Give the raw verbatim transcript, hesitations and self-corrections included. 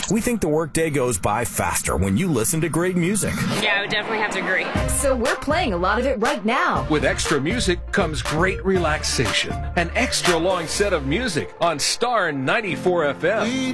We think the workday goes by faster when you listen to great music. Yeah, I would definitely have to agree. So we're playing a lot of it right now. With extra music comes great relaxation. An extra long set of music on Star ninety-four F M.